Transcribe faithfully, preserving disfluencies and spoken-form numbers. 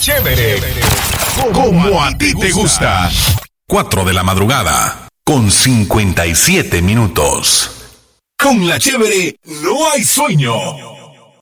Chévere, como a ti te gusta. Cuatro de la madrugada, con cincuenta y siete minutos. Con La Chévere no hay sueño.